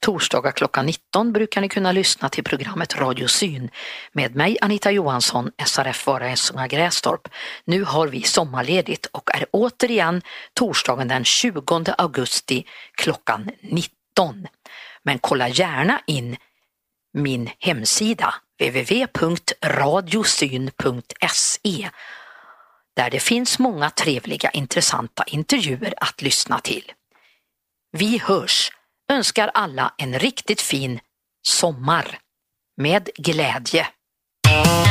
Torsdagar klockan 19 brukar ni kunna lyssna till programmet Radiosyn med mig Anita Johansson, SRF Vara Essunga Grästorp. Nu har vi sommarledigt och är återigen torsdagen den 20 augusti klockan 19. Men kolla gärna in min hemsida www.radiosyn.se där det finns många trevliga, intressanta intervjuer att lyssna till. Vi hörs, önskar alla en riktigt fin sommar med glädje.